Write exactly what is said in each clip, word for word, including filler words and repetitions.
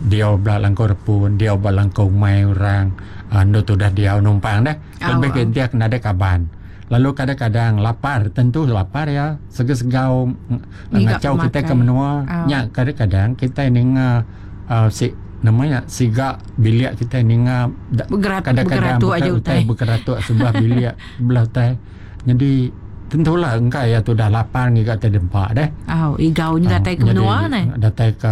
dia belang korpun, dia belang komai orang, ando tu dah dia numpang dah. Lebih ke dia kena ada kaban. Lalu kadang-kadang lapar, tentu lapar ya. Sega-segau ngacau kita ke menua. Nya kadang-kadang kita ini uh, uh, si namanya siga biliak kita ni nga kadang-kadang berkeratuk berkeratuk sebelah biliak belah teh. Jadi tentulah engkau ya tu dah lapar ni kat tempat dah. Oh, igau ni datang ke menua ni. Datang ke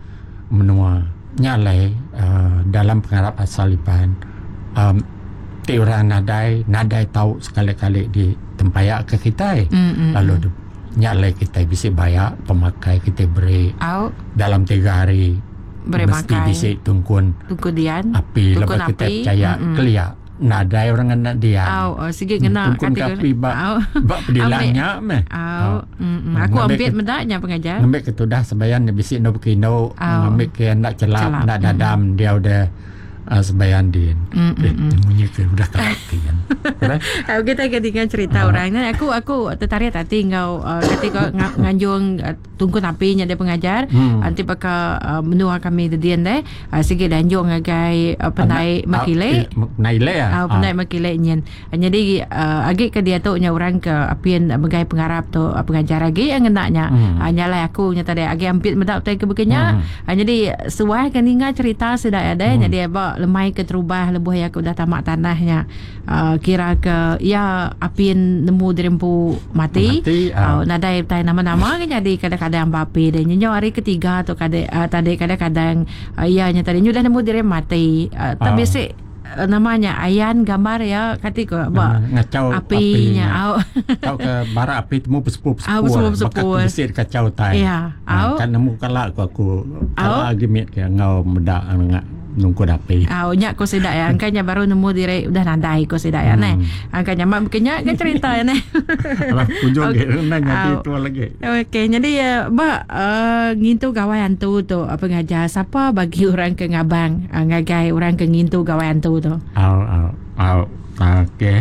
menua. Nyalai uh, dalam pengarap asal Iban. Um, ti orang nadai, nadai tahu sekali-kali di tempayak ke kita. Mm-mm. Lalu nyalai kita bisa bayar pemakai kita beri. Oh. Dalam tiga hari beri mesti makai. Bisa tungkun. Tungkudian. Api tungkun lepas api. Kita percaya kelia. Nadai orang nak dia. Oh, oh sige kena tungkun kapi bak bak pedilangnya meh. Oh, aku ambil mendaknya pengajar. Ngambil ketudah sebayan bisik no kino, ngambil ke nak celap, nak dadam dia udah uh, sebayan din. Temunya ke udah kelaki kan. Aku kita ketika cerita uh. orang ni aku aku tertarik tadi kau uh, ketika ng- nganjung uh, tungku napinya dia pengajar hmm. nanti baka uh, menua kami dedian deh uh, sige danjung ngagai uh, pendai uh, makile uh, naile ah uh, pendai uh. makile nyen uh, jadi uh, agi ke dia tu nya orang ke apian uh, bagai pengarap tu uh, pengajar agi yang ngenaknya hmm. uh, nyalai aku nya tadi agi ampit medap tai ke begenya hmm. uh, jadi suai kan ingat cerita sedak ada hmm. jadi ba lemai ke terubah lebuh ya aku dah tamak tanahnya uh, kira ke ya apin nemu derempu mati, mati uh. uh, nadai tai nama-nama kan jadi kadang-kadang bapi dan nyo hari ketiga atau kadang uh, tadi kadang-kadang uh, ya nya tadi nyo dah nemu derem mati uh, uh. tapi si uh, namanya ayan gambar ya kati ko ba ngacau apinya kau ke bara api temu pesepur-pesepur uh, pesepur besar kacau tai ya uh, kan nemu kala aku aku kala agimit ya ngau medak ngak nungku dapi. Ah, nyak ko sedak ya. Angkanya baru nemu dire udah nandai ko sedak ya ne. Angkanya mak bekenya ke cerita ya ne. Alah kunjung ge nanya itu lagi. Okey, jadi ya ba uh, ngintu gawayan tu tu apa ngajar siapa bagi orang ke ngabang uh, ngagai orang ke ngintu gawayan tu tu. Au au au. Okey.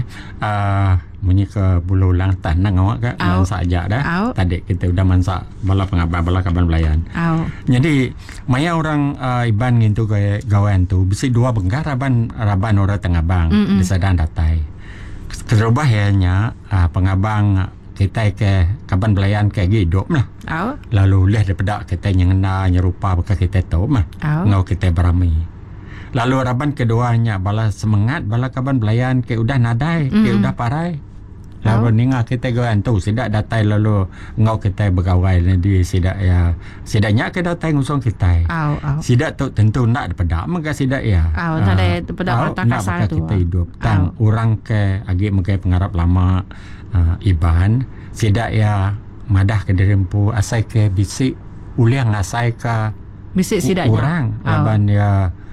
Ah munyi ke bulu lang tanang awak ke mansa aja dah. Au. Tadi kita udah mansa bala pengabang bala kaban belayan. Au. Jadi maya orang uh, Iban ngintu gaya gawain tu bisi dua bengkar raban raban orang tengabang di sadang datai. Terubah hanya uh, pengabang kita ke kaban belayan ke hidup lah. Au. Lalu leh daripada kita nyengena nyerupa bekas kita tu mah. Ngau kita berami. Lalu raban keduanya bala semangat bala kaban belayan ke udah nadai mm. ke udah parai. Lalu oh. ninga kita gawan tu sidak datai lalu ngau kita bergawai di sidak ya sidaknya ke datai ngusung kita. Oh, oh. Sidak tu tentu nak daripada maka sidak ya. Oh, uh, nak daripada kata kasar tu. Kita hidup tang oh. orang ke agi mengkai pengarap lama uh, Iban sidak ya madah ke derempu asai ke bisik uliang asai ke bisik sidaknya orang oh. laban ya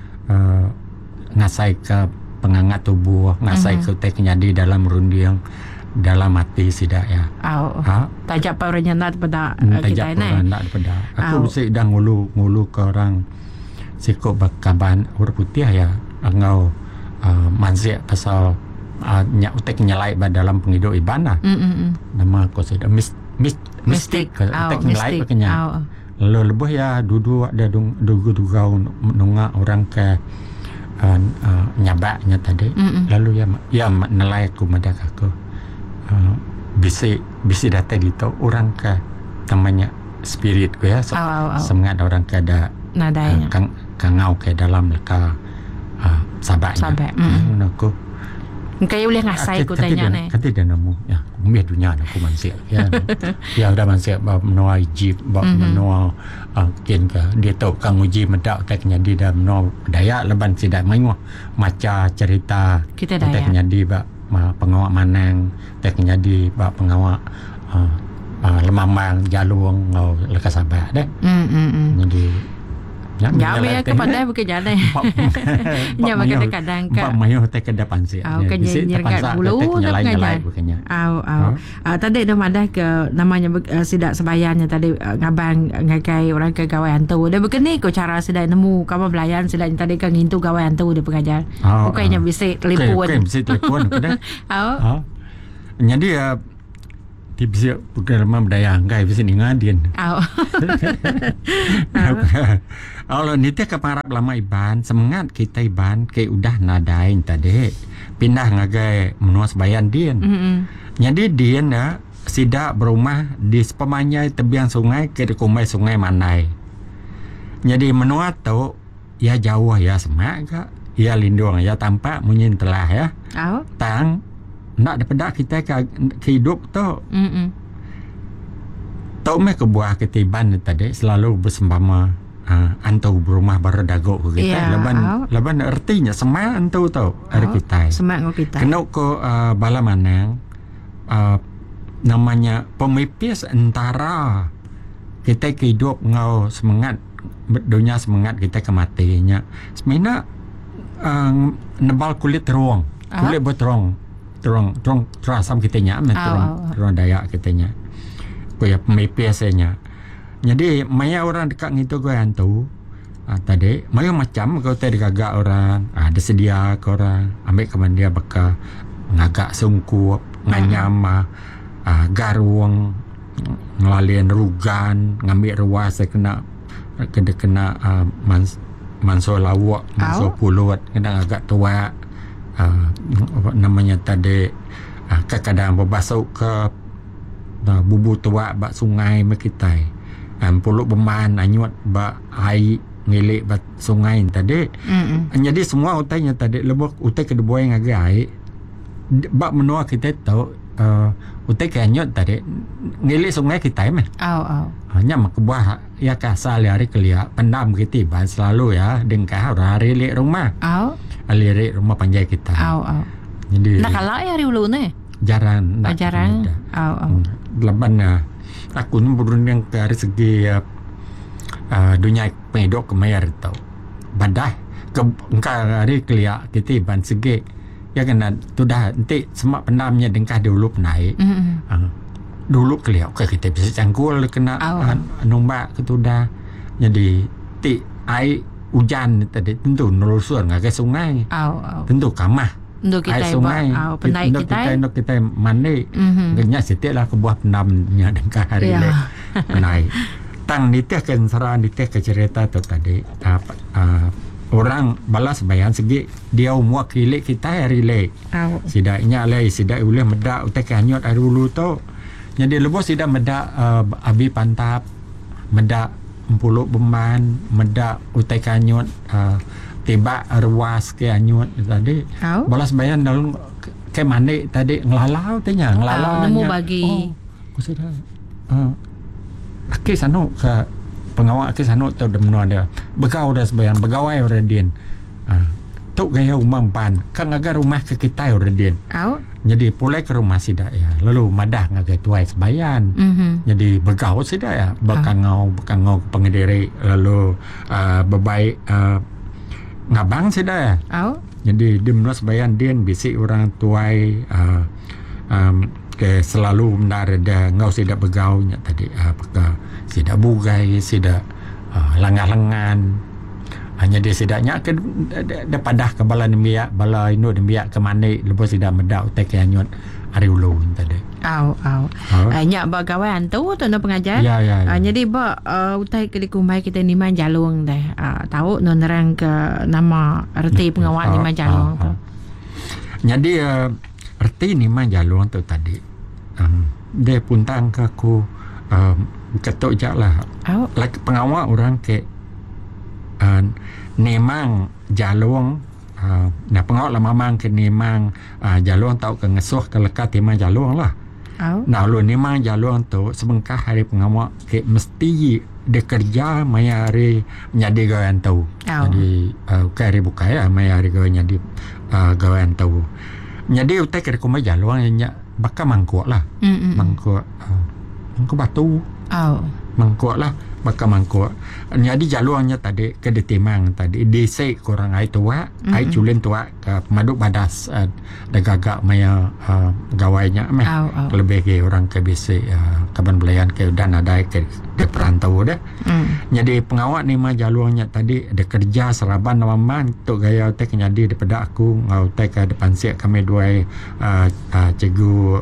Uh, ngasai ke pengangat tubuh, ngasai mm-hmm. ke teknya di dalam rundiang dalam hati sidak ya. Oh, ha? Tajak pauranya nak pada uh, kita ni. Tajak nak pada. Aku mesti dah ngulu ngulu ke orang sikok bakaban urut putih ya. Engau uh, manzik pasal uh, nyak utek nyalai dalam penghidup ibana. Mm-hmm. Nama aku sudah mis, mis, mistik ke utek nyalai pakenya. Oh. Lalu lebih ya duduk ada dugu-dugu nunga orang ke uh, uh, nyabaknya tadi. Mm-mm. Lalu ya ya nilai aku madak aku uh, bisi bisi datang gitu orang ke namanya spirit ku ya so, oh, oh, oh. semangat orang ke ada nadanya uh, kang kangau ke dalam leka uh, sabaknya. Sabak. Mm. Uh, aku Kaya boleh ngasai ku tanya ni. Kata dia nemu ya, umih dunia aku manusia. Ya, ya udah manusia bawa menua jeep, bawa mm-hmm. menua uh, kin ke. Dia tahu kang uji medak teknya di dah menua daya leban sidak main maca cerita kita daya. Teknya di bak pengawak manang, teknya di bak pengawak uh, uh, lemambang jalung ngau lekas sabak deh. Mm-hmm. Jadi ya me ke pandai bukan jalan. Nya makan kadang ka. Pak mayo te ke depan sih. Au kan nyir kat bulu tak ngajar. Au au. Ah tadi dah madah ke namanya uh, sidak sebayannya tadi uh, ngabang ngagai orang ke gawain tu. Dah begini ko cara sidak nemu kamu belayan sidak tadi kan ngintu gawain tu dia pengajar. Bukannya bisa telefon. Okey, bisa telefon ke dah. Au. Jadi uh, Ti bisa pengalaman budaya angkai bisa ni ngadian. Au. Allah ni teh keparap lama iban semangat kita iban ke udah nadain tadi pindah ngagai menua sebayan dian. Mm-hmm. Jadi dian ya sidak berumah di sepemanyai tebiang sungai ke di kumai sungai Manai. Jadi menua tu ya jauh ya semak ke ya lindung ya tampak munyin telah ya. Au. Tang nak daripada kita ke, ke hidup tu. Mm-mm. Tau me kebuah ketiban tadi selalu bersama uh, antau berumah berdago kita. Yeah, Laban au. laban artinya semak antau tau ada kita. Semak ngau kita. Kena ko uh, bala manang uh, namanya pemipis antara kita ke hidup ngau semangat dunia semangat kita kematiannya. Semena uh, nebal kulit terong. Kulit berterong. Terong, terong, terasam kitanya, oh, terong, oh, oh. terong dayak kitanya. Kaya pemipisnya. Jadi, maya orang dekat gitu gue hantu. Ah, tadi, maya macam kau tadi gagak orang, ah, ada sedia ke orang, ambil keman dia bakal ngagak sungkup, nganyam, ah, garung, ngelalien rugan, ngambil ruas, kena kena kena ah, mans, manso lawak, manso oh. pulut, kena agak tua. Uh, apa namanya tadi uh, kadang-kadang berbasuk ke uh, bubu tua bak sungai mekitai um, puluk beman anyut bak air ngilik bak sungai tadi. Mm-mm. Jadi semua utainya tadi lebok utai ke debuai ngagai air bak menua kita tahu uh, utai ke anyut tadi ngilik sungai kita meh. Au au. Hanya mak buah ya kasal hari kelia pendam kita ban selalu ya dengkah hari lik rumah. Au. Alirik rumah panjai kita. Au au. Jadi nak kalah ya hari ulu ni. Jarang. Oh, jarang. Au au. Leban uh, aku ni berundang ke dari segi uh, uh, dunia pendok kemayar tau. Badah ke engkau hari kelia kita ban segi ya kena tu dah nanti semak pendamnya dengkah dulu naik. Mm-hmm. Uh, dulu kelia okay, kita bisa cangkul kena uh, nombak ke tu dah. Jadi ti air hujan tadi tentu nelusur ngagai sungai. Au au. Tentu kamah. Untuk kita sungai. Au pendai kita. Kita untuk kita mandi. Mhm. Genya setiap lah kebuah pendamnya dengkah hari le. Naik. Tang nitih ke sara nitih ke cerita tu tadi. Apa uh, orang balas bayan segi dia umur kilik kita hari le. Au. Sidaknya le sidak uleh medak utek hanyut hari dulu tu. Jadi lebih sidak medak uh, abi pantap medak puluk beman medak utai kanyut uh, tiba ruas ke anyut tadi oh. Balas bayan dalam ke mandi tadi ngelalau tanya ngelalau nemu bagi oh sudah uh, ke sana ke pengawal ke sana tu demno dia begau dah sebayan begawai redin uh, tu gaya rumah pan kan agar rumah ke kita redin oh. Jadi pulai ke rumah sidak ya lalu madah ngagai tuai sebayan. Mm-hmm. Jadi begau sidak ya bekangau bekangau pengediri lalu uh, bebaik uh, ngabang sidak ya. Oh. Jadi di menua sebayan dia bisik orang tuai uh, um, ke selalu mendarada ngau sidak begau nya tadi apakah uh, sidak bugai sidak uh, lengan-lengan. Hanya dia sidaknya ke depadah ke bala nembiak bala inu nembiak ke mandi lepas sidak medak utai ke anyut hari ulu tadi. Au au. Hanya bak kawan tu tu nak pengajar. Ya ya. ya. Uh, jadi bak uh, utai ke dikumai kita ni man jalung dah. Uh, tahu non nerang ke nama erti pengawal ni man jalung tu. Jadi uh, erti ni man jalung tu tadi. Um, dia puntang ke aku um, ketuk jak lah. Au. Like pengawal orang ke Uh, nemang jalung uh, nah pengawal lah mamang ke nemang uh, jalung tau ke ngesuh ke lekat nemang jalung lah. Oh. Nah lu nemang jalung tu sebengkah hari pengawal ke mesti dia kerja maya hari nyadi gawean tau. Oh. Jadi uh, ke hari buka ya maya hari gawean nyadi uh, gawean tau. Jadi utai ke kumai jalung nya bakal mangkuk lah. Mm-mm. Mangkuk uh, mangkuk batu. Oh. Mangkuk lah bakal mangkuk. Jadi jalurnya tadi ke detimang tadi desa korang ai tua, mm-hmm. ai culin tua ke maduk badas uh, dagagak maya uh, gawainya meh. Oh, oh. Lebih ke orang ke bisi uh, kaban belayan ke dan ada ke de perantau dah. Mm. Jadi pengawal ni mah jalurnya tadi ada kerja seraban nama tu gaya tek jadi daripada aku ngau tek ke depan siak kami dua uh, uh, cikgu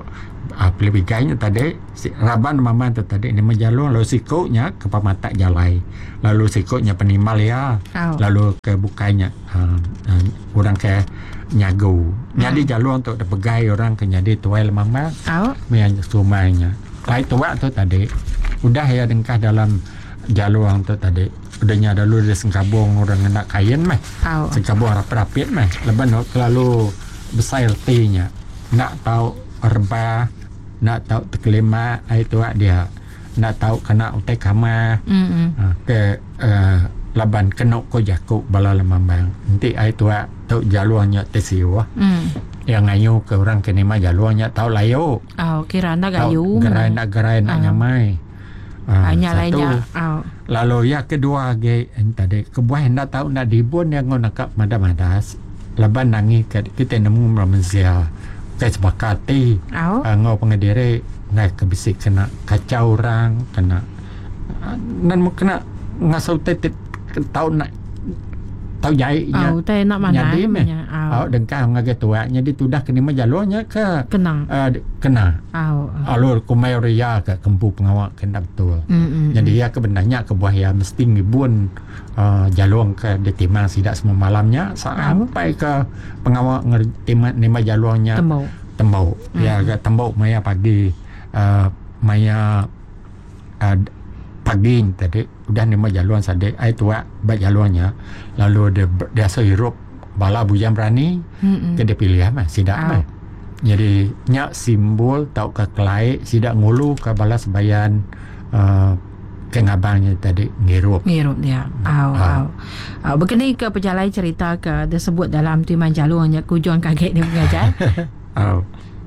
uh, lebih gayanya tadi si, raban maman tu tadi ni menjalur lalu sikutnya ke pamata jalai lalu sikutnya penimal ya oh. lalu ke bukanya uh, uh, orang ke nyagu nyadi hmm. jalur untuk dipegai orang ke nyadi tuai mama oh. yang sumainya lai tua tu tadi udah ya dengkah dalam jalur tu tadi udahnya dulu dia sengkabung orang nak kain mah oh. sengkabung rapit-rapit mah leban lalu besar tinya nak tahu rebah nak tahu terkelima itu dia nak tahu kena utai kama mm-hmm. uh, ke uh, laban kena ko jakuk bala lemambang nanti itu tahu jalurnya tesiwa mm. yang ngayu ke orang kene mah jalurnya tahu layo oh kira nak gayu gerai nak gerai nak nyamai hanya uh, lainnya oh. lalu ya kedua ge tadi kebuah nak tahu nak dibun yang ngakap madas-madas laban nangi kita nemu manusia kayak sepakati oh. uh, ngau pengadiri ngai kebisik kena kacau orang kena uh, dan kena ngasau tetet tahu nak tahu jai nya oh teh nak mana jadi meh oh dengkah ngaget tua jadi tudah kena majalurnya ke kena uh, kena oh alur kumayoria ke kempu pengawak kena betul mm-hmm. jadi ya kebenarnya kebuah ya mesti ngibun uh, jalur ke ditimang sidak semua malamnya sampai ke pengawak ngerti nema jalurnya tembau tembau mm-hmm. ya ke tembau maya pagi uh, maya uh, pagi tadi udah nema jalur sade ai tua ba jalurnya lalu dia dia sehirup bala bujang berani mm-hmm. ke dia pilih mah sidak oh. mah jadi nyak simbol tau ke kelai sidak ngulu ke bala sebayan uh, ke ngabangnya tadi ngirup ngirup dia au au au begini ke pejalai cerita ke disebut dalam timan jalurnya kujuan kaget dia mengajar au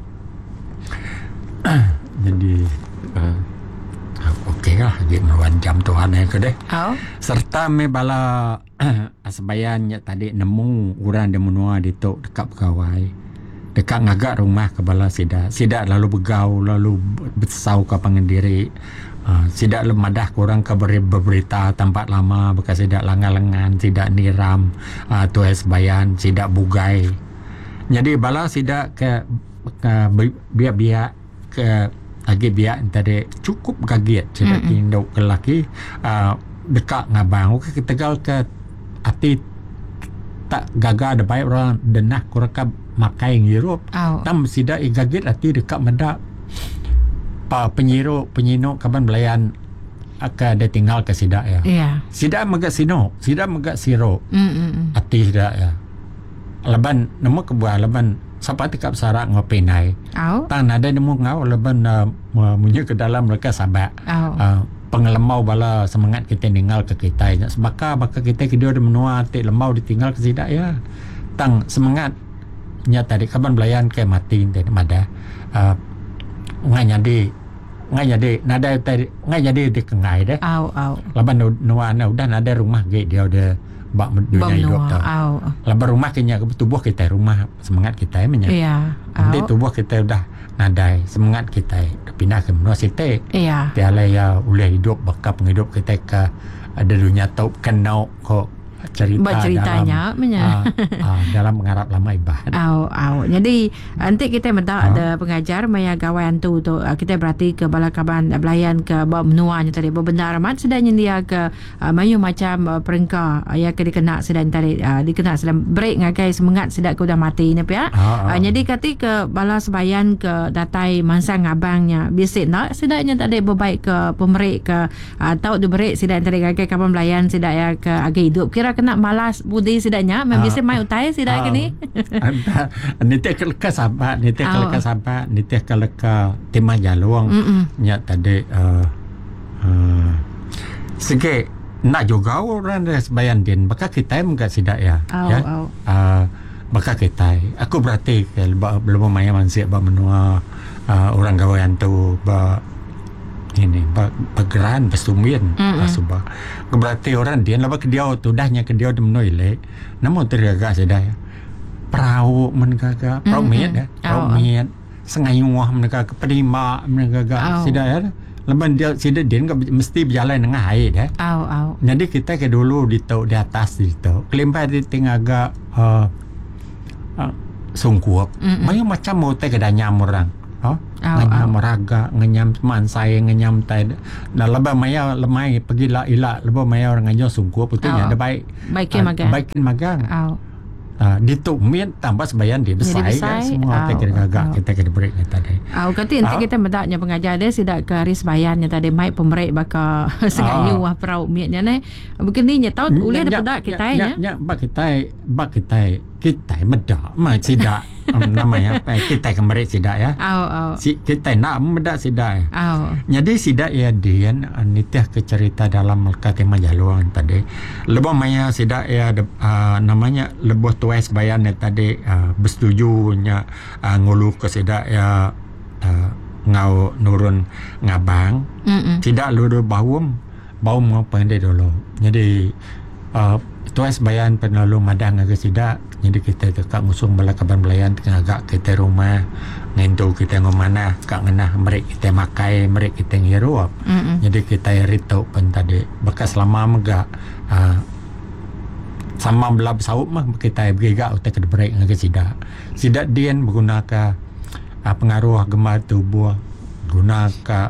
jadi uh, okey lah dia melawan jam Tuhan yang ke deh oh. serta me bala sebayannya tadi nemu orang dia menua di tok dekat pegawai dekat ngagak rumah ke bala sidak sidak lalu begau lalu besau ke pengendiri uh, sidak lemadah kurang ke berberita tempat lama bekas sidak langan-langan sidak niram uh, tu sebayan sidak bugai jadi bala sidak ke, ke biak-biak ke lagi biak tadi cukup kaget sudah induk ke laki uh, dekat ngabang ke tegal ke hati tak gagal ada baik orang denah kurang makai ngirup oh. tam sidak kaget hati dekat mendak pa penyiru penyino kaban belayan akan dia tinggal ke sidak ya yeah. sidak megak sino sidak megak siro mm hati sidak ya leban nemu kebuah leban sampai tikap sarak ngopinai. Oh. Tan ada nemu ngau leban uh, munye ke dalam mereka sabak. Oh. Uh, pengelemau bala semangat kita tinggal ke kita. Sebaka baka kita ke dia menua tik lemau ditinggal ke sidak ya. Tang semangat nya tadi kaban belayan ke mati tadi mada. Uh, ngai nyadi ngai nyadi nada tadi ngai nyadi di kengai deh. Au au. Leban nua na udah ada rumah ge dia udah bak dunia hidup tu. Lepas rumah kenya tubuh kita rumah semangat kita menya. Iya. Nanti tubuh kita udah nadai semangat kita pindah ke menua situ. Iya. Tiada ya uleh hidup bakal penghidup kita ke ada dunia tau kenau kok cerita berceritanya dalam uh, uh, dalam mengarap lama ibadah. Au au. Jadi nanti kita minta uh. ada pengajar maya gawain tu tu uh, kita berarti ke balakaban uh, belayan ke bab menuanya tadi benar amat sedanya dia ke uh, mayu macam uh, perengka uh, ya ke dikena sedang tadi uh, dikena sedang break ngagai semangat sedak ke udah mati ni ya. Uh, uh. uh, jadi kati ke bala sebayan ke datai mansang abangnya bisik nak sedaknya tadi berbaik ke pemerik ke uh, tahu di break sedak tadi ngagai kapan belayan sedak ya ke agak hidup kira kena malas budi sidaknya memang bisa mai utai sidak ni nite keleka sahabat nite keleka sahabat nite keleka tema jaluang nya tadi uh, uh, sege nak juga orang sebayan din maka kita enggak sidak ya oh, ya oh. Uh, maka kita aku berarti belum main manusia ba menua uh, orang gawean tu ba ini bageran besumian asuba berarti orang dia laba ke dia tu dahnya ke dia dem noile namun terjaga sedaya perahu mengaga perahu miet ya perahu miet sengayuah mengaga ke pedima mengaga sedaya leban dia sidak dia enggak mesti berjalan dengan air ya au au jadi kita ke dulu di tau di atas di tau kelimpa di tengah uh, uh, sungkup banyak macam mau teh kedanya orang Oh, nganyam maraga, nganyam mansai, nganyam tai. Dah lebih maya lemai pergi lah ilak, lebih maya orang nganyam sungguh putihnya ada baik. Baikin magang. Baikin magang. Oh. Uh, ditumit tambah sebayan dia besar kan semua kita kena gagak kita kena break ni tadi. Ah, kata nanti kita mendaknya pengajar dia sidak ke ris bayannya tadi mai pemerik baka segayu wah perau miatnya ni. Begini nya tahu boleh ada pedak kita ya. Ya, bak kita bak kita kita medak mai sidak namanya apa kita kemerik sidak ya. Au au. Si kita nak medak sidak. Au. Jadi sidak ya dian nitih ke cerita dalam Katimah Jaluang tadi. Lebih maya sidak ya uh, namanya lebih tuais bayan tadi uh, bersetujunya uh, ngulu ke sidak ya uh, ngau nurun ngabang. Mm-mm. Sidak luru baum baum apa dia dulu. Jadi uh, tuais bayan penalu madang ke sidak. Jadi kita tekak ngusung bala kaban belayan agak kita rumah ngentu kita ngomana kak ngenah merek kita makai merek kita ngiruap. Mm-mm. Jadi kita rito pun tadi bekas lama megak uh, sama belab saup mah kita bergegak utak ke break ngake sidak. Sidak dian menggunakan uh, pengaruh gemar tubuh gunakan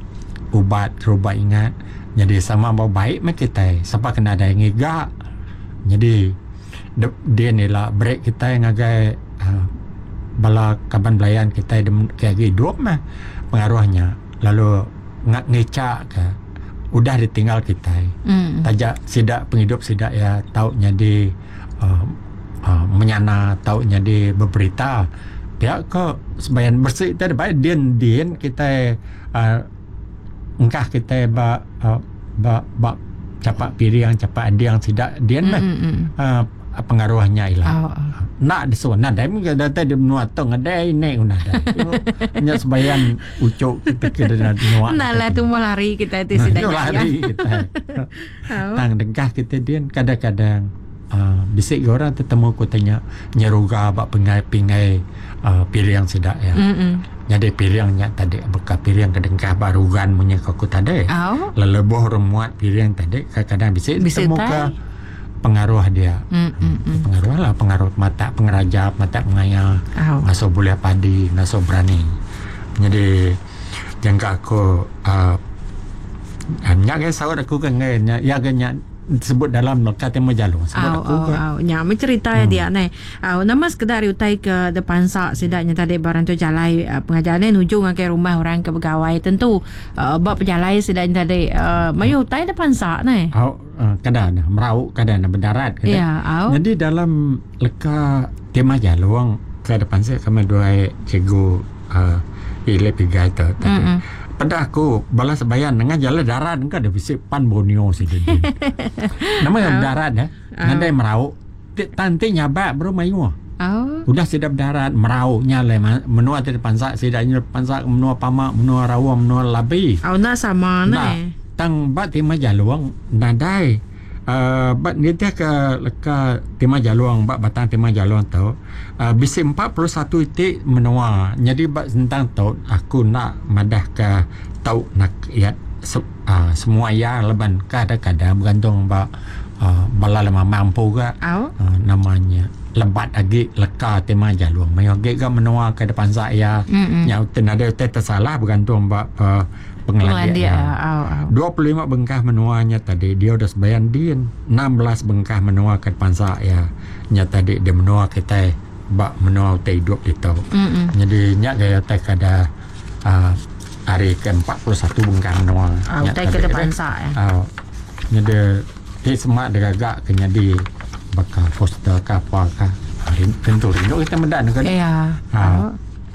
ubat ubat ingat. Jadi sama mau baik mah kita siapa kena ada yang ngegak. Jadi dia ni lah break kita yang agak uh, bala kaban belayan kita kayak hidup mah pengaruhnya lalu ngak ngecak ke udah ditinggal kita mm. tajak sidak penghidup sidak ya tahu jadi uh, uh, menyana tahu jadi berberita dia ke sebayan bersih tadi baik dian dian kita uh, engkah kita ba uh, ba ba capak piring capak adiang sidak dian mah uh, pengaruhnya hilang. Oh, oh. Nak disuruh nak dah mungkin dah tadi menua tong ada ini una dah. Hanya sebayan ucuk kita kena menua. Nah lah tu mau lari kita itu sudah lari kita. Tang dengkah kita dia kadang-kadang uh, bisik orang ketemu ku tanya nyeruga bak pengai-pengai uh, piring sidak ya. Mm-mm. Jadi piringnya tadi bekas piring kedengkah barugan punya aku tadi. Oh. Lelebuh remuat piring tadi kadang-kadang bisik ketemu ke pengaruh dia. Mm-mm. Pengaruh lah pengaruh mata pengerajap mata pengaya oh. Naso boleh padi naso berani. Jadi jangka aku uh, nyak ke sawat aku kan nyak ya kan disebut dalam Katimah Jaluang sebut oh, aku oh, kan oh. Nyak mencerita hmm. dia ni oh, nama sekedar utai ke depan sak sidaknya tadi barang tu jalai uh, pengajaran nuju ke rumah orang ke pegawai tentu uh, buat pejalai sidaknya tadi uh, mayu utai depan sak ni oh, uh, kadang merau kadang berdarat kadang. Yeah, oh. Jadi dalam leka Katimah Jaluang ke depan saya kami dua cikgu uh, ile pigai tu tadi mm-hmm. Pada aku balas sebayan dengan jalan darat engkau ada bisik pan Borneo sini. Nama darat ya. Ngandai merau. Tanti nyabak bro mayu. Oh. Udah sedap darat merau nyale menua di depan sak sidaknya depan sak menua pamak menua rawa menua labi. Au na sama ne. Tang bat Katimah Jaluang nadai. Uh, bat ni dia ke leka Katimah Jaluang bat batang Katimah Jaluang tu uh, bisik empat puluh satu titik menua. Jadi bat tentang tu aku nak madah ke tau nak ya se, uh, semua ya leban kadang-kadang bergantung ba uh, bala lama mampu ke uh, namanya lebat lagi leka Katimah Jaluang mai age ke menua ke depan saya nyau tenada tersalah bergantung ba uh, pengeladia dia. Oh, oh. dua puluh lima bengkah menuanya tadi dia udah sebayan din enam belas bengkah menua ke depan saya nya tadi dia menua kita bak menua te hidup itu. Mm-mm. Jadi nya gaya te kada uh, hari ke empat puluh satu bengkah menua oh, nya te ke depan saya. Oh. Jadi ti semak degagak ke nyadi bakal poster ka apa ka tentu rindu kita mendak kan. Iya. Oh.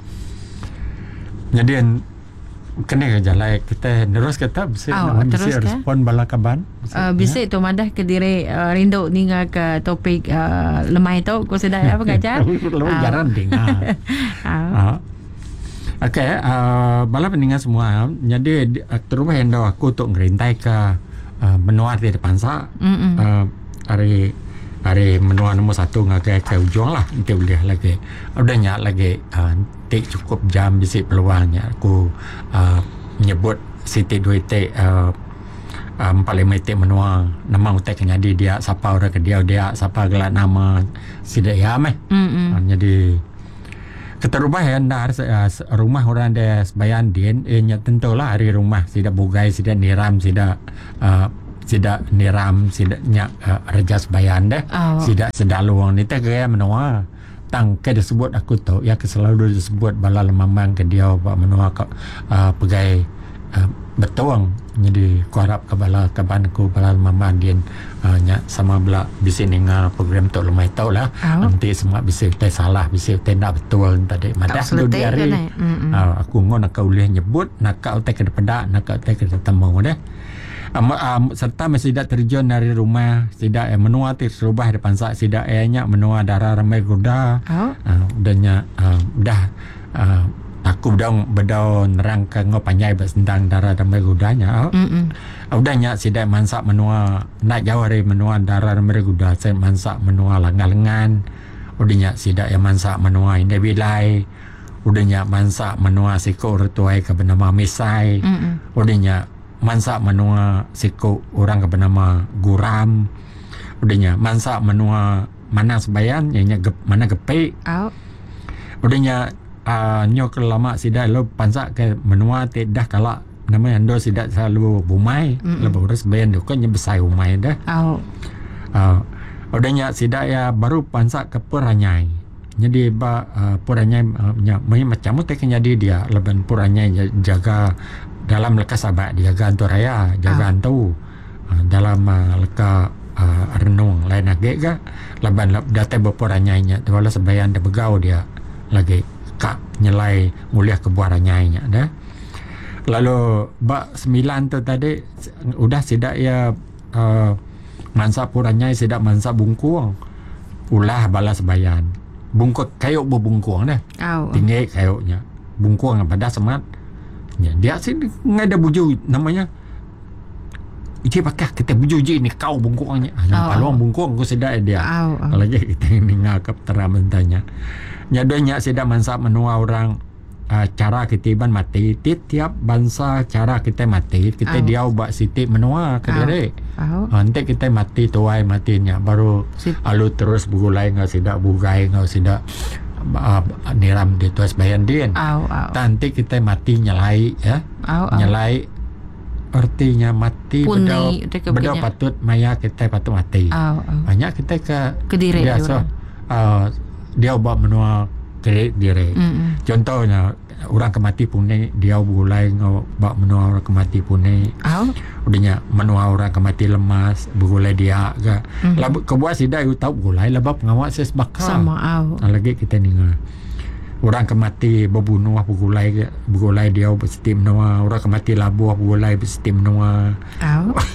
Jadi kena jalan kita terus kita bisa oh, bisa respon bala kaban uh, bisa tu madah ke diri uh, rindu ninga ke topik uh, lemai tu ko sedai apa ngajar lu jarang dengar ah okey uh, bala pendengar semua jadi terus hendak aku untuk ngerintai ke uh, menua di depan sa uh, hari hari menua nombor satu ngagai ke ujung lah kita boleh lagi udah nyak lagi uh, tik cukup jam bisi peluangnya aku uh, menyebut siti dua tik uh, empat lima tik menua nama utek nyadi dia siapa orang ke dia dia siapa gelar nama sidak ya meh uh, jadi keterubah ya anda rumah orang dia sebayan din eh tentulah hari rumah tidak bugai tidak niram tidak uh, tidak niram tidak nyak uh, rejas bayan deh oh. tidak sedaluang ni teh gaya menua tang ke disebut aku tahu ya ke selalu disebut bala lemamang ke dia ba menua ke uh, pegai uh, betuang jadi ku harap ke bala kabanku bala lemamang dia uh, nya sama bela bisa dengar program tu lemai tahu lah oh. nanti semua bisa teh salah bisa teh tak betul tadi madah tu dia hari uh, aku ngon nak boleh nyebut nak kau teh ke depan nak kau teh ke temu deh Um, um, serta masih tidak terjun dari rumah tidak eh, menua terubah depan sak tidak ehnya menua darah ramai kuda oh. uh, udahnya uh, dah uh, aku bedong bedong nerang ke ngopanjai tentang darah ramai kudanya oh. uh, udahnya tidak mansak menua nak jauh dari menua darah ramai kuda saya mansak menua lengan-lengan udahnya tidak yang mansak menua ini bilai udahnya mansak menua siko retuai ke bernama misai mm-mm. udahnya mansa menua siku orang ke bernama guram udahnya mansa menua mana sebayan ianya gep, mana gepe oh. udahnya uh, nyok lama sida lo pansa ke menua tidak kala namanya ando sida selalu bumai lebih urus sebayan tu kan besai umai dah oh. uh, udahnya sida ya baru pansa ke peranyai jadi ba uh, peranyai uh, nya macam tu kan jadi dia leban peranyai jaga dalam leka sahabat dia gantu raya jaga antu oh. uh, dalam uh, leka uh, renung lain lagi ga laban data beporanyainya tu wala sebayan dah begau dia lagi kak nyelai mulia kebuaranyainya dah lalu bak sembilan tu tadi udah sidak ya uh, mansa puranyai sidak mansa bungkuang ulah balas sebayan bungkuk kayu berbungkuang dah oh. tinggi kayunya bungkuang pada semat ya, dia sini ngada buju namanya dia pakai kita buju je ni kau bungkuangnya nampak oh. luang bungkuang aku sedar dia oh, oh. lagi kita ni ngakap teramantanya nyadanya sedar mansa menua orang uh, cara kita ban mati tiap bangsa cara kita mati kita oh. dia ubah siti menua ke diri oh. oh. nanti kita mati tuai matinya baru Sit. alu terus bugulai ngau sedar bugai ngau sedar Uh, niram di tuas bayan din oh, oh. nanti kita mati nyelai ya oh, oh. nyelai artinya mati bedau bedau patut maya kita patut mati oh, oh. banyak kita ke kediri dia so, uh, dia ubah menua ke diri mm-hmm. contohnya orang kemati punai dia bulai ngobak menua orang kemati punai oh. udahnya menua orang kemati lemas bulai dia ke mm-hmm. labu kebuat sida you tahu bulai lebab ngawak ses bakal sama au oh. lagi kita ninga orang kemati berbunuh bulai bulai dia berseti menua orang kemati labuh bulai berseti menua au oh.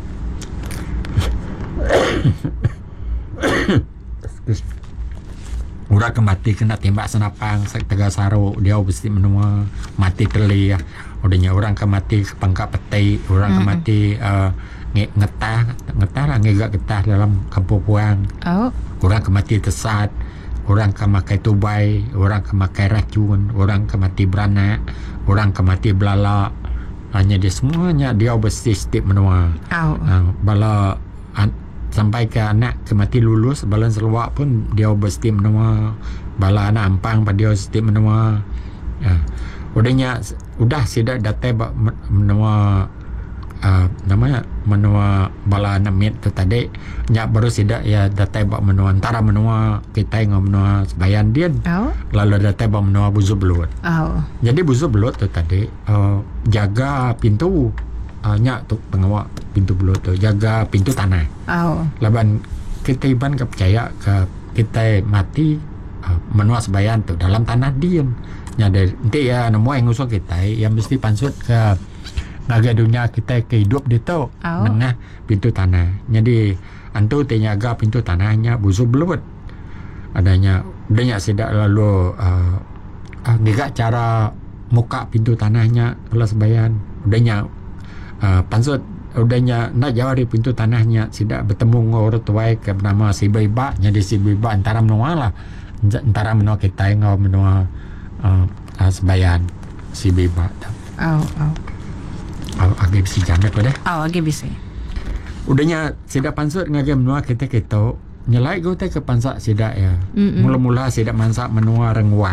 Orang kemati kena tembak senapang tegas saru dia mesti menua mati teli ya udahnya orang kemati pangkap peti orang mm-hmm. kemati uh, ngetah ngetah lah ngegak getah dalam kampung puang oh. orang kemati tesat orang kemakai tubai orang kemakai racun orang kemati beranak orang kemati belala hanya dia semuanya dia mesti step menua oh. uh, bala an, sampai ke anak kemati lulus balan seluak pun dia mesti menua bala anak ampang pada dia mesti menua ya. udahnya udah sidak data menua uh, namanya menua bala anak mit tu tadi nya baru sidak ya data bak menua antara menua kita ngom menua sebayan dia oh. lalu data bak menua buzu belut oh. jadi buzu belut tu tadi uh, jaga pintu Uh, nyak tu pengawal pintu belut tu jaga pintu tanah. Oh. Laban kita iban kepercaya ke kita mati uh, menua sebayan tu dalam tanah diam. Nya dari nanti ya nemu yang usul kita yang mesti pansut ke naga dunia kita ke hidup di tu oh. nengah pintu tanah. Jadi antu tenyaga pintu tanahnya buzu belut. Adanya adanya sidak lalu uh, uh, gigak cara muka pintu tanahnya kalau sebayan udahnya Uh, pansut udahnya nak jauh dari pintu tanahnya sidak bertemu dengan orang tua ke bernama si Biba jadi si Biba antara menua lah antara menua kita ngau menua uh, uh, sebayan si Biba oh oh oh agak bisa jamek dah oh agak bisa udahnya sidak pansut ngage menua kita kita nyelai go te ke pansak sidak ya mm-mm. mula-mula sidak mansak menua renguang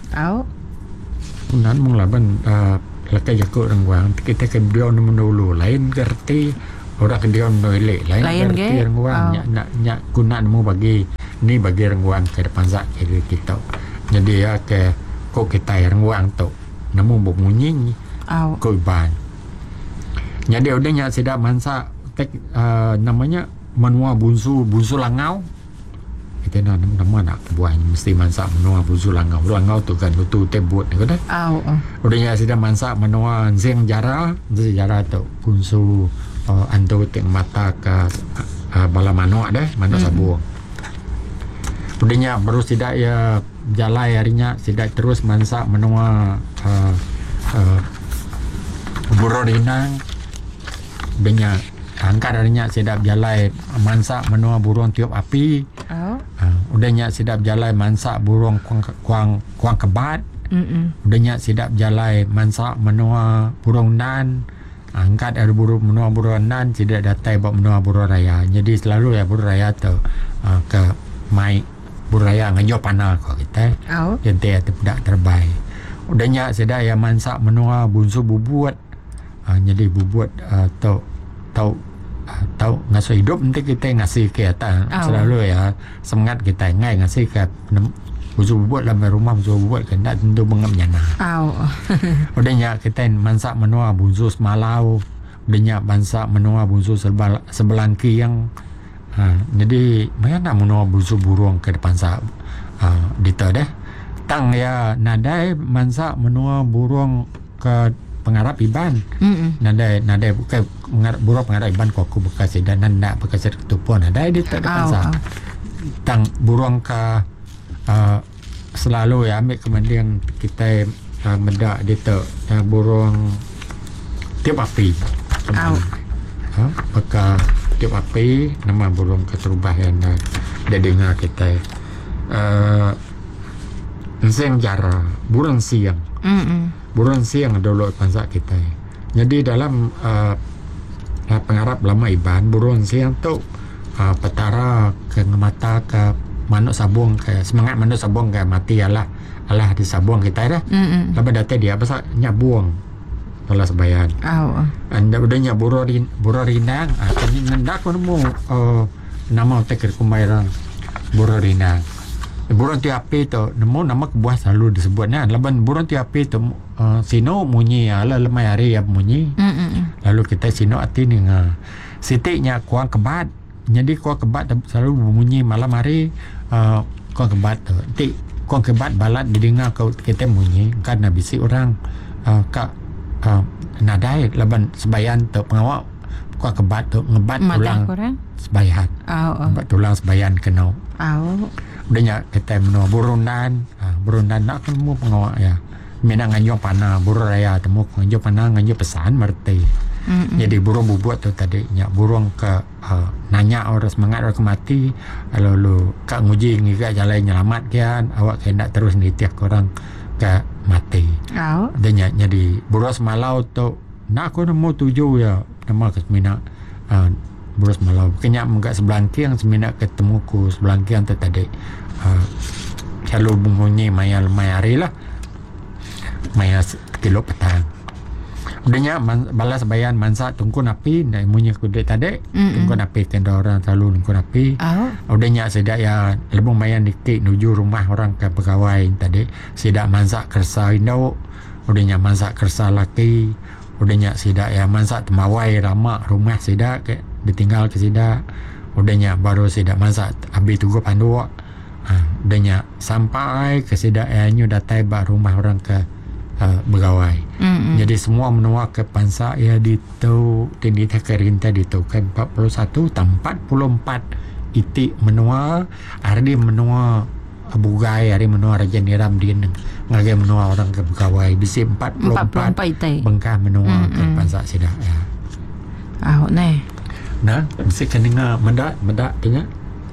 Au. Nan mung laban uh, lakai jakut rengwang kita ke dia menulu lain gerti orang ke dia menolek lain, lain gerti rengwang nyak nak nyak guna nemu bagi ni bagi rengwang ke depan sak ke kita. Jadi ya ke ko kita rengwang tu nemu bunyi au ko ban. Jadi udah nyak sedak mansa tek uh, namanya menua bunsu bunsu langau. Kita nak nama nak buat mesti mansa menua bunsu langau. Langau tu kan tu tebut ni kan. Au. Udah nyak sedak mansa menua zeng jara, zeng jara tu bunsu uh, antu tek mata ke uh, bala manuk deh, manuk hmm. sabuang. Udah nyak baru sedak ya jalai harinya sedak terus mansa menua uh, uh, burung rinang. Udah nyak angkat harinya sedap jalai mansa menua burung tiup api. Oh. Uh, udah nyak sedap jalai mansa burung kuang kuang kuang kebat. Mm. Udah nyak sedap jalai mansa menua burung nan. Angkat ada burung menua burung nan tidak datai buat menua burung raya. Jadi selalu ya burung raya tu uh, ke mai burung raya ngajo panah kau kita. Oh. Jadi tu tidak terbaik. Udah nyak sedap ya mansa menua bunsu bubuat. Uh, jadi bubuat uh, tu tahu uh, tahu ngasuh hidup nanti kita ngasih ke atas oh. Selalu ya semangat kita ngai ngasih ke busu buat dalam rumah busu buat kena tentu bengap nyana. Oh. Udah nyak kita mansa menua bunsu semalau. Udah nyak mansa menua bunsu sebal sebelangki yang uh, jadi mana menua bunsu burung ke depan sa uh, dita deh. Tang ya nadai mansa menua burung ke pengarap iban. Mm-mm. Nadai nadai bukan pengarap burung pengarap iban ko aku bekas dan nanda bekas ketupon nadai di tak depan sa. Tang burung ka uh, selalu ya ambil kemudian kita uh, medak di tu uh, burung tiup api. Au. Ha bekas tiup api nama burung keterubah yang uh, dia dengar kita. Uh, Zeng jara burung siang. Mm-mm. Burung siang dulu pansa kita. Jadi dalam uh, pengarap lama iban burung siang tu uh, petara ke mata ke manuk sabung ke semangat manuk sabung ke mati alah alah di sabung kita dah. Lepas datang dia pasal nyak buang kalau sebayan. Oh. Anda udah nyak burung burung rinang. Ah uh, ndak ko nemu uh, nama tekir kumairan burung rinang. Burung tiup api tu nemu nama kebuah selalu disebutnya. Laban burung tiup api tu uh, sino munyi ala lemai hari ya munyi. Mm-mm. Lalu kita sino ati ni nga. Sitiknya kuang kebat. Jadi kuang kebat selalu bunyi malam hari uh, kuang kebat tu. Ti kuang kebat balat didengar kau kita munyi kan bisi orang uh, ka uh, nadai laban sebayan tu pengawak kuang kebat tu ngebat tulang sebayan. Oh, oh. Ngebat tulang sebayan kena. Oh. Udah nyak kita menua burung nan, ah, burung nan nak temu pengawak ya. Mina nganjo panah burung raya temu nganjo panah nganjo pesan merti. Mm-mm. Jadi burung bubuat tu tadi nyak burung ke uh, nanya orang semangat orang kemati, lalu kak nguji ngiga jalan nyelamat kian, awak kena terus nitiak orang ke mati. Oh. Dan nyak jadi burung semalau tu nak aku nemu tujuh ya nama ke mina uh, burus malau kenyak menggak sebelangki yang semina ketemu ku sebelangki yang tadi uh, selalu bunyi maya lemai hari lah maya kilo petang udahnya man, balas bayan mansa tungku napi dan munyi ku dek tadi tungku napi kena orang selalu tungku napi oh. Udahnya sedak ya lebung mayan dikit nuju rumah orang ke pegawai tadi sedak mansa kersa indau udahnya mansa kersa laki udahnya sedak ya mansa temawai ramak rumah sedak ke ditinggal ke sida udahnya baru sida masak habis tunggu pandu ha, udahnya sampai ke sida ayanyu datai ba rumah orang ke uh, begawai. Mm-hmm. Jadi semua menua ke pansa ya ditu tindi tekerinta ditu ke empat puluh satu tempat empat puluh empat iti menua hari menua bugai hari menua Raja Niram din ngagai menua orang ke begawai bisi empat puluh empat bengkah menua mm-hmm. ke pansa sida ya. Ah, nah. Nah, mesti kena dengar mendak mendak tanya.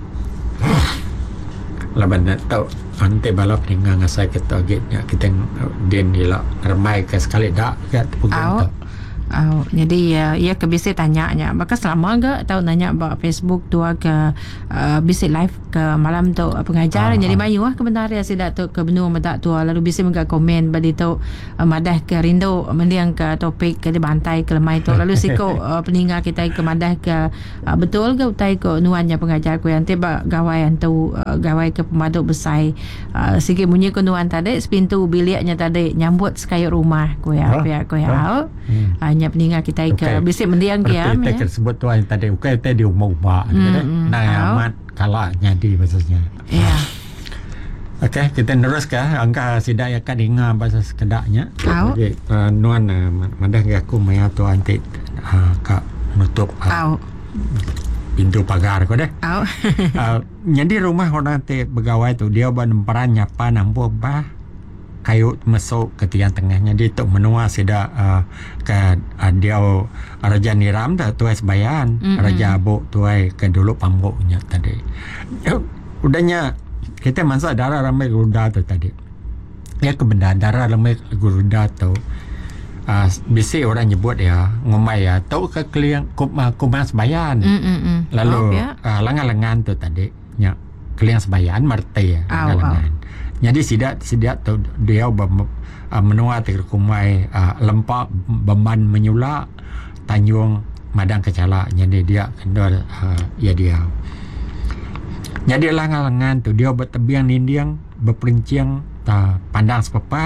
Laban nak tahu ante balap dengar ngasai kita agaknya kita den dia remai ke sekali dak kat program tu. Oh, jadi ya, ia ke bisik tanya-nya. Maka selama ke tahu nanya bawa Facebook tu ke uh, bisik live ke malam tu pengajar. Ah, jadi ah. mayu lah kebenar ya sidak tu ke benua madak tu. Lalu bisik mereka komen badi tu uh, madah ke rindu mendiang ke topik ke bantai ke lemai tu. Lalu siko uh, peningat kita ke madah ke uh, betul ke utai ke nuannya pengajar ku yang tiba gawai yang tu uh, gawai ke pemaduk besar. Uh, sikit bunyi ke nuan tadi pintu biliknya tadi nyambut sekayut rumah ku ya. Huh? Pihak ku ya. Hmm. Hanya peningat kita ke okay. Bisik mendiang kiam ya. Kita sebut tu yang tadi okay, tadi umum-umum mm, nah amat kalaknya di maksudnya. Ya. Yeah. Okey, kita terus ke angka sidak ya kan dengar bahasa sekedaknya. Okey, uh, nuan uh, madah aku maya tu antik uh, kak nutup uh, pintu pagar ko deh. uh, jadi rumah orang te pegawai tu dia berperan nyapa nampu bah kayu masuk ke tiang tengahnya dia tu menua sida uh, ke uh, dia uh, raja niram dah tuai sebayan mm-hmm. raja abuk tuai ke dulu pambuknya tadi uh, udahnya kita masa darah ramai guruda tu tadi ya ke benda darah ramai guruda tu uh, bisik orang nyebut ya ngomai ya tahu ke kliang kumah kumah sebayan mm-hmm. lalu oh, yeah. uh, lengan-lengan tu tadi ya kliang sebayan marti ya oh, lengan-lengan oh. Jadi sidak sidak tu dia bem, uh, menua terkumai uh, lempak beban menyulak Tanjung Madang Kecala. Jadi dia kendor uh, ya dia. Jadi lengan-lengan tu dia bertebiang nindiang berperinciang uh, pandang sepepat.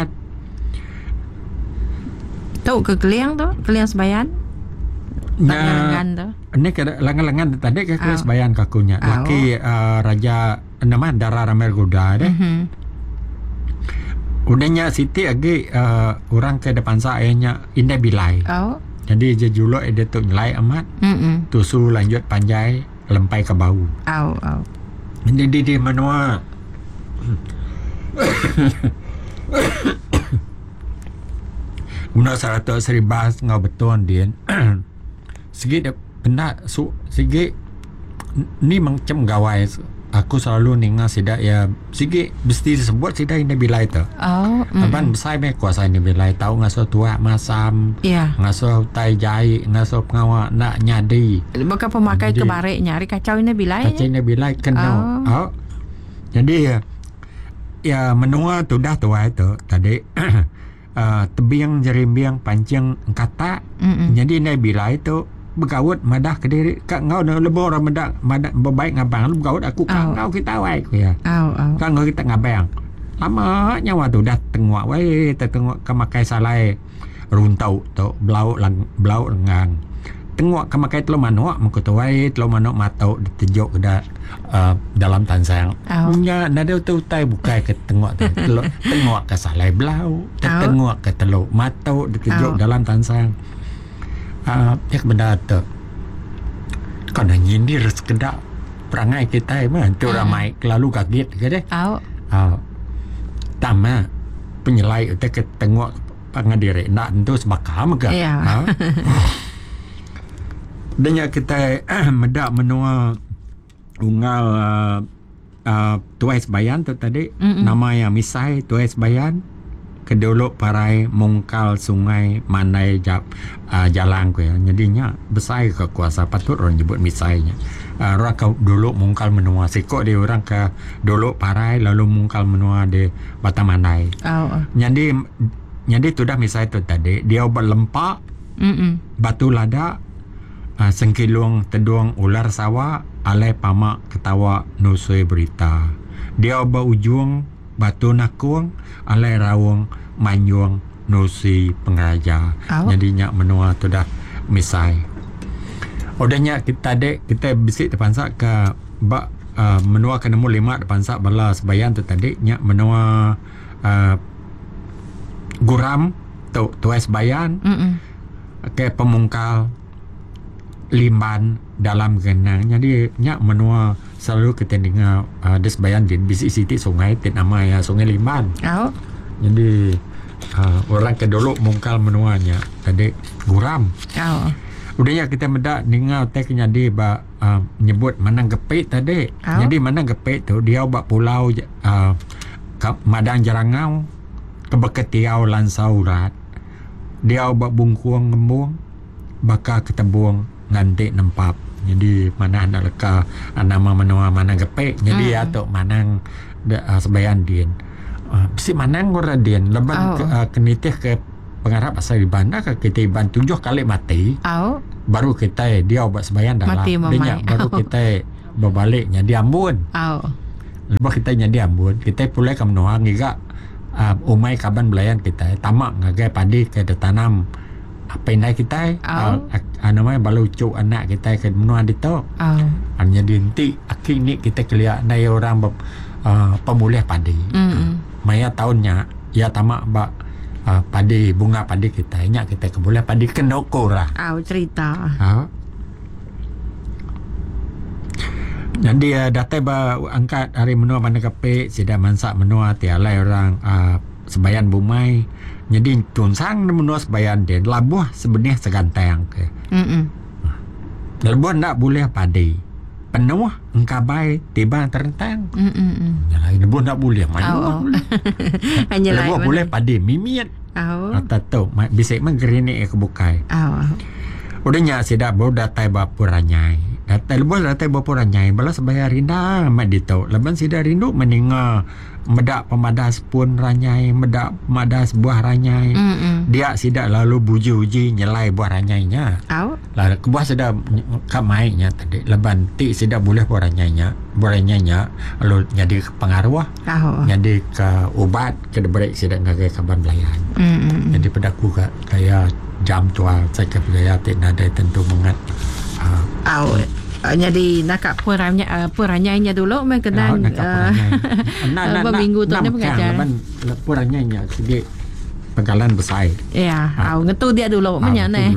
Tahu ke keliang tu, keliang sebayan? Lengan-lengan tu. Ini ke lengan-lengan tadi ke keliang oh. sebayan kakunya. Oh. Laki uh, raja nama darah ramai guda deh. Mm-hmm. Udahnya Siti lagi uh, orang ke depan saya indah bilai. Oh. Jadi je julok dia tu nilai amat. Mm-mm. Tusu lanjut panjai lempai ke bau. Au au. Jadi di menua. Menua seratus seribas ngau betul dia. Segi dia benda su segi ni macam gawai. Aku selalu ninga sidak ya sigi mesti disebut sidak ini bilai tu. Oh. Taban besar me kuasa ini bilai tahu ngaso tua masam. Yeah. Ngaso tai jai, ngaso pengawak nak nyadi. Bukan pemakai ke barek nyari kacau ini bilai. Kacau ini bilai kena. Oh. oh. Jadi ya ya menua tu dah tua itu tadi uh, tebiang jerimbiang pancing kata. Mm-mm. Jadi ini bilai tu bergaut madah ke diri kak ngau dah lebih orang madah madah berbaik ngabang lu bergaut aku kak ngau kita wai ya au au kak ngau kita ngabang lama nyawa tu dah tengok wai tengok kemakai salai runtau tu blau lang blau lengang tengok kemakai telo manuk mengko tu wai telo manuk matau ditejuk ke uh, dalam tansang nya nada tu tai bukai ke tengok telo tengok ke salai blau tengok ke telo matau ditejuk dalam tansang. Uh, ya benda tu kau nak nyindir sekedar perangai kita mah tu ramai lalu kaget ke deh au uh, tama penyelai itu ke tengok pengadiri nak tentu sebakam ke ya uh. Dan kita uh, medak menua ungal uh, uh, tuai sebayan tu tadi Mm-mm. nama yang misai tuai sebayan keduluk parai mongkal sungai manai jap uh, jalan ku ya jadinya besar ke kuasa patut orang nyebut misainya uh, orang ke dulu mongkal menua sikok dia orang ke dulu parai lalu mongkal menua di Batamanai oh, oh. jadi jadi tu dah misai tu tadi dia berlempak Mm-mm. batu lada uh, sengkilung tedung ular sawa alai pamak ketawa nusui berita dia berujung batu nakung alai rawung manyung nusi pengraja oh. Jadinya menua tu dah misai odanya kita dek kita bisik terpansak ke bak uh, menua ke nemu lima terpansak bala sebayan tu tadi nya menua uh, guram tu tuai sebayan ke pemungkal limban dalam genang jadi nya menua selalu kita dengar uh, des bayan di bisik siti sungai tin nama ya sungai Limban. Oh. Jadi uh, orang ke dulu mungkal menuanya tadi guram. Oh. Udahnya kita mendak dengar teknya di ba uh, nyebut Manang Gepit tadi. Oh. Jadi Manang Gepit tu dia bak pulau uh, ke Madang Jarangau ke Beketiau lan Saurat. Dia bak bungkuang ngembung bakal ketembung nganti nempap. Jadi mana nak leka nama menua mana gepek. Jadi hmm. atuk manang uh, sebayan din. Uh, bisi manang ora din leban oh. ke, uh, kenitih ke pengarap asal ibanda ke kita iban tujuh kali mati. Oh. Baru kita dia buat sebayan dalam. Mati dia baru oh. kita berbaliknya di Ambon. Oh. Lepas kita nya di Ambon, kita pulai ke menua ngiga uh, umai kaban belayan kita tamak ngagai padi ke tanam apa yang kita oh. uh, namanya balu cuk anak kita ke menua di tu. Oh. Hanya dinti akhir ni kita kelihatan nai orang ber, uh, pemulih padi. Mm-hmm. Maya tahunnya ya tamak ba uh, padi bunga padi kita nya kita kebulih padi kendokora. Oh, cerita. Ha. Jadi uh, data ba angkat hari menua mana kape sida mansak menua tialai orang uh, sebayan bumai. Jadi tunsang menua sebayan dia labuh sebenarnya segantang ke. Hmm. Labuh ndak boleh padi. Penuh engkabai tiba terentang. Hmm. Ya lain labuh ndak boleh main. Oh, oh. Hanya labuh boleh padi mimiat. Oh. Atau tu bisa menggerini ke bukai. Oh. Udahnya sida bo datai bapuranyai. Datai lepas datai bapuranyai balas sebayar rinda mat ditau. Leban sida rindu meninga medak pemadas pun ranyai, medak pemadas buah ranyai. Mm-mm. Dia sida lalu buji-uji nyelai buah ranyainya. Au. Lalu kebuah sida kamainya tadi. Leban ti sida boleh buah ranyainya, buah ranyainya lalu jadi pengaruh. Au. Jadi ke ubat ke debrik sida ngagai kaban belayan. Mm-mm. Jadi pedaku ka kaya jam tua saya ke gaya tidak ada tentu mengat. Uh, Au. Uh, jadi nakak peranya uh, peranyainya dulu mengenang uh, berminggu tu ni pengajar peranyainya sedikit penggalan besar. Ya, au ngetu dia dulu menya ne.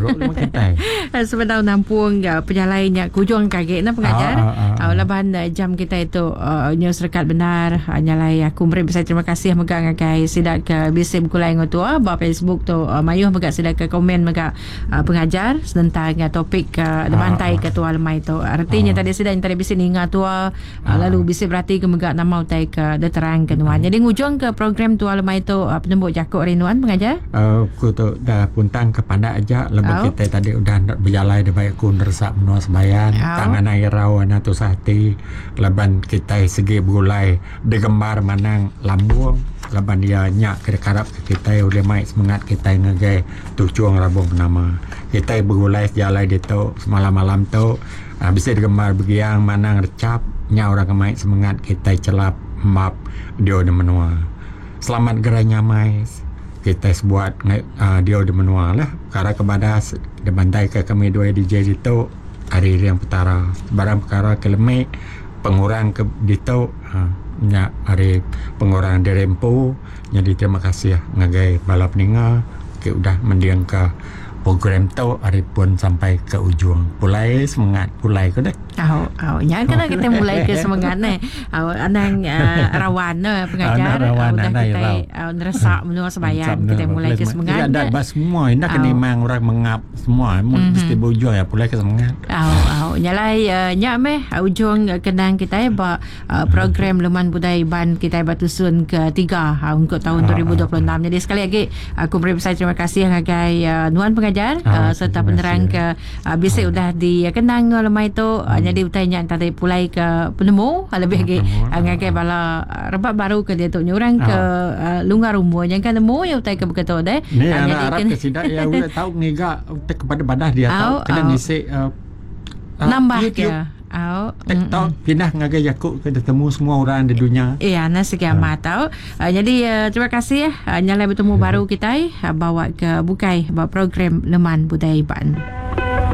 Sebentar nampung ya penyalainya kujung kaget na pengajar. Au laban jam kita itu nyo serkat benar nyalai aku beri besar terima kasih mega ngagai sidak ke bisip kulai ngotua ba Facebook tu mayuh mega sidak ke komen mega pengajar tentang topik lemantai ketua lemai tu. Artinya tadi sidak tadi bisip ninga tua lalu bisip berarti ke mega nama utai ke deterang kenuan. Jadi ngujung ke program tua lemai tu penembuk jakuk rinuan aja. Uh, aku tu dah puntang kepada aja lebih oh. kita tadi udah nak berjalan de baik ku nersak menua sebayan oh. tangan air rawan tu sahti leban kita segi berulai degembar manang lambung leban dia nyak ke karap ke kita oleh mai semangat kita ngagai tujuang rabung nama kita berulai jalan di tu semalam-malam tu uh, bisa degembar begiang manang recap nya orang kemai semangat kita celap map dia de menua selamat geranya mai kita buat uh, dia di menua lah perkara kepada dibantai ke kami dua D J itu hari yang petara barang perkara kelemi pengurang ke dito uh, nya hari pengurang dirempu jadi terima kasih ngagai balap ninga ke udah mendiang ke program tu hari pun sampai ke ujung pulai semangat pulai ke dek oh oh nya kena kita mulai ke semangat ni oh anang uh, rawan no pengajar uh, udah kita uh, neresak menua sebayan kita mulai ke semangat ada bas semua nak kena memang orang mengap semua mesti bojo ya pulai ke semangat oh oh nyalai uh, nya meh ujung kenang kita ba uh, program Leman Budaya Ban kita batusun ketiga uh, untuk tahun dua ribu dua puluh enam jadi sekali lagi aku beri besar terima kasih ngagai uh, nuan pengajar uh, serta penerang ke uh, bisik uh. udah dikenang lemai tu uh, hmm. jadi utainya tadi pulai ke penemu lebih lagi uh, ngagai bala rebab baru ke dia tu nyurang uh. ke uh, lungar rumah yang kan nemu ya utai ke begitu deh ni uh, anak Arab ke sidak ya udah tahu ngiga kepada badah dia tahu kena ngisi uh, uh, nambah ke Oh, TikTok pindah ngagai jakuk ke ketemu semua orang di dunia. Iya, nah sekiamat tahu. Uh, jadi uh, terima kasih ya uh, nyalai bertemu baru kita uh, bawa ke bukai bawa program Leman Budaya Ban.